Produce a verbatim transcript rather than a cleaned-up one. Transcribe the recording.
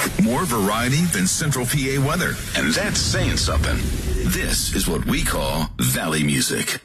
More variety than Central P A weather. And that's saying something. This is what we call Valley music.